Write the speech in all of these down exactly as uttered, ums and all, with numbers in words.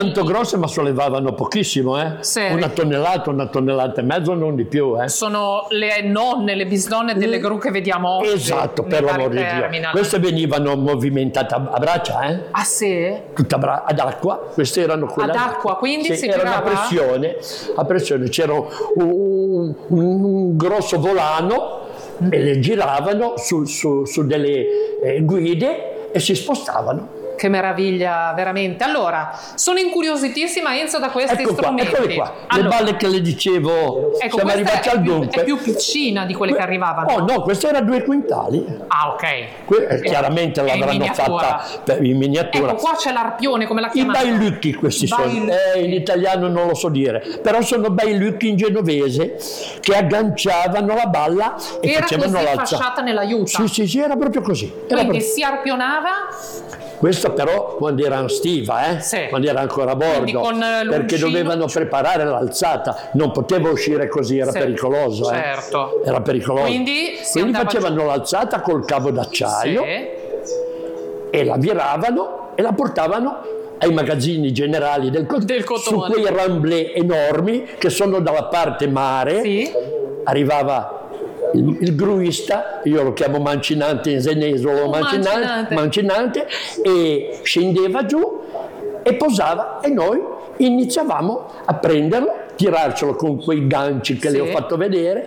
Tanto grosse, ma sollevavano pochissimo, eh? Sì. Una tonnellata, una tonnellata e mezzo, non di più, eh? Sono le nonne, le bisnonne delle gru che vediamo oggi. Esatto, per l'amor di Dio. Queste venivano movimentate a braccia, eh? Ah sì? Tutta bra- ad acqua, queste erano quelle ad acqua, quindi sì, si erano a tirava? pressione, a pressione, c'era un, un, un grosso volano e le giravano su, su, su delle eh, guide e si spostavano. Che meraviglia, veramente. Allora, sono incuriositissima, Enzo, da questi Ecco qua, strumenti. eccole qua, Allora, le balle che le dicevo, ecco, siamo questa arrivati è al più, dunque. è più piccina di quelle che arrivavano. Oh no, questa era due quintali. Ah, ok. Que- eh, chiaramente È in l'avranno miniatura. fatta per, in miniatura. Ecco, qua c'è l'arpione, come la I chiamate? bailucchi questi sono, Bailucchi. eh, in italiano non lo so dire, però sono bailucchi in genovese che agganciavano la balla e Era facevano così l'alza. fasciata nell'aiuta. Sì, sì, sì, era proprio così. Era Quindi proprio- si arpionava. Questo però quando era stiva, eh? Sì. Quando era ancora a Quindi bordo, con, eh, perché l'uncino. dovevano preparare l'alzata, non poteva uscire così, era Sì, pericoloso. certo. Eh? Era pericoloso. Quindi si Quindi andava facevano l'alzata col cavo d'acciaio Sì. e la viravano e la portavano ai magazzini generali del, cot- Del su cotone. quei remblai enormi che sono dalla parte mare. Sì. Arrivava il, il gruista, io lo chiamo mancinante in senesolo, Un mancinante, mancinante. mancinante, e scendeva giù e posava e noi iniziavamo a prenderlo, tirarcelo con quei ganci che Sì. le ho fatto vedere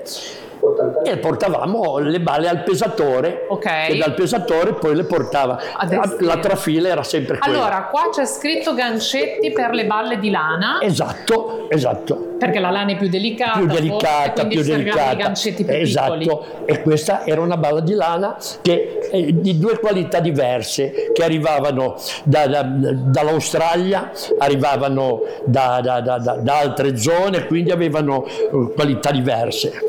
e portavamo le balle al pesatore, Ok. e dal pesatore poi le portava. A La, destra. la trafila era sempre quella. Allora, qua c'è scritto gancetti per le balle di lana, Esatto, esatto. perché la lana è più delicata, Più forse, delicata, quindi più servivano i delicata. gancetti più Esatto. piccoli. E questa era una balla di lana che, eh, di due qualità diverse, che arrivavano da- da- dall'Australia, arrivavano da, da- da- da- da altre zone, quindi avevano eh, qualità diverse.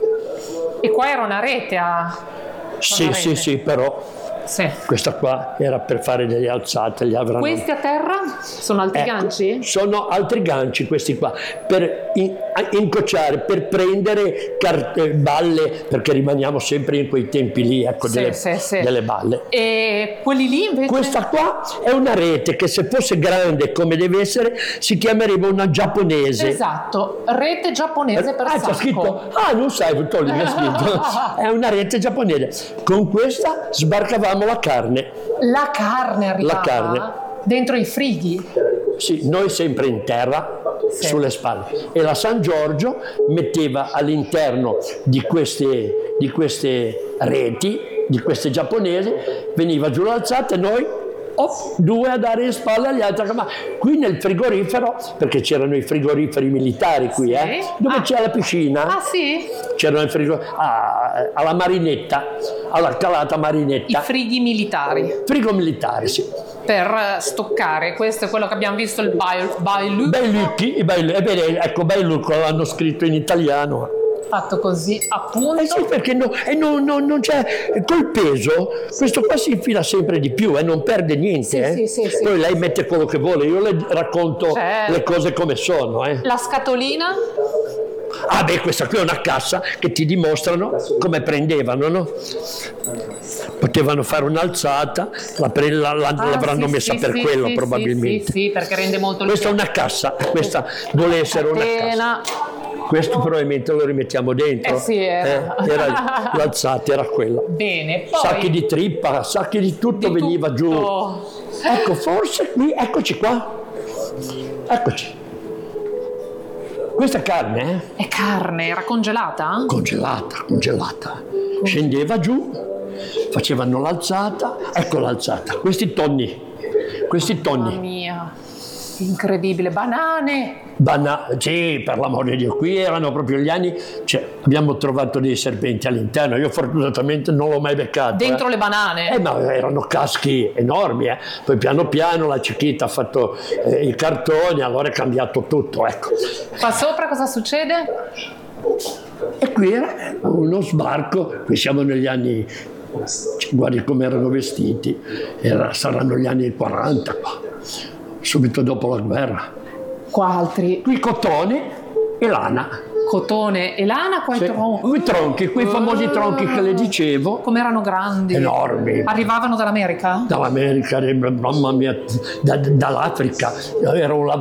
E qua era una rete a... Sì, una sì, rete. sì, però Sì. questa qua era per fare delle alzate, gli avranno... Questi a terra sono altri Ecco, ganci? sono altri ganci questi qua, per in- a- incrociare, per prendere carte, balle, perché rimaniamo sempre in quei tempi lì, ecco, Sì, delle, sì, sì. delle balle. E quelli lì invece? Questa qua è una rete che se fosse grande come deve essere si chiamerebbe una giapponese. Esatto, rete giapponese per ah, sacco. c'è scritto, ah non sai, togli, mi ha scritto, è una rete giapponese. Con questa sbarcavamo la carne. La carne arrivava La carne. dentro i frighi. Sì, noi sempre in terra, Sì. sulle spalle. E la San Giorgio metteva all'interno di queste, di queste reti, di queste giapponesi, veniva giù l'alzata e noi op, due a dare in spalla agli altri. Ma qui nel frigorifero, perché c'erano i frigoriferi militari qui, Sì. eh, dove Ah. c'è la piscina, Ah sì? c'erano i frigoriferi, ah, alla Marinetta, alla calata I Marinetta. frighi militari Frigo militare, sì. per eh, stoccare. Questo è quello che abbiamo visto, il bail- bailu, Bei lucchi, i bei, ebbene, ecco, bei lucco l'hanno scritto in italiano. fatto così appunto. Eh sì, perché no, e no, no, non c'è, col peso, questo qua si infila sempre di più e non perde niente. Sì, eh. sì, sì, sì. Poi lei mette quello che vuole, io le racconto Certo. le cose come sono. Eh. La scatolina? Ah beh, questa qui è una cassa che ti dimostrano come prendevano, no? Potevano fare un'alzata, la pre- la- la- Ah, l'avranno sì, messa sì, per sì, quello sì, probabilmente. Sì, sì, sì, perché rende molto il Questa è peso. una cassa, questa vuole essere una cassa. Catena. Questo probabilmente lo rimettiamo dentro. Eh sì, era. Eh, era l'alzata era quella. Bene, poi Sacchi di trippa, sacchi di tutto di veniva tutto. giù. Ecco, forse qui, eccoci qua. Eccoci. Questa è carne, eh? È carne, era congelata? Congelata, congelata. Scendeva giù, facevano l'alzata, ecco l'alzata. Questi tonni, questi Mamma tonni. mia, incredibile. Banane. Bana- sì, per l'amore di Dio, qui erano proprio gli anni, cioè, abbiamo trovato dei serpenti all'interno, io fortunatamente non l'ho mai beccato. Dentro eh. le banane? Eh, ma erano caschi enormi, eh. Poi piano piano la Cicchita ha fatto eh, i cartoni, allora è cambiato tutto, ecco. Qua sopra cosa succede? E qui era uno sbarco, qui siamo negli anni, guardi come erano vestiti, Era- saranno gli anni quaranta qua, subito dopo la guerra. Qua altri. Qui cotone e lana. Cotone e lana, qua Sì, i tronchi. quei tronchi, quei famosi tronchi che le dicevo, Come erano grandi. enormi. Arrivavano dall'America? Dall'America, mamma mia, da- dall'Africa, era un